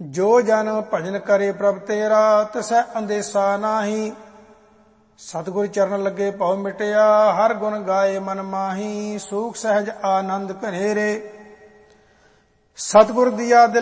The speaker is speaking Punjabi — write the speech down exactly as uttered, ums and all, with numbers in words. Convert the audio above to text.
ਜੋ ਜਨ ਭਜਨ ਕਰੇ ਪ੍ਰਭ ਤੇਰਾ, ਤਿਸੈ ਅੰਦੇਸਾ ਨਾਹੀ। ਸਤਿਗੁਰ ਚਰਨ ਲੱਗੇ ਭਉ ਮਿਟਿਆ, ਹਰ ਗੁਣ ਗਾਏ ਮਨ ਮਾਹੀ। ਸੂਖ ਸਹਿਜ ਆਨੰਦ ਘਨੇਰੇ, ਸਤਿਗੁਰ ਦੀਆ ਦਿਲ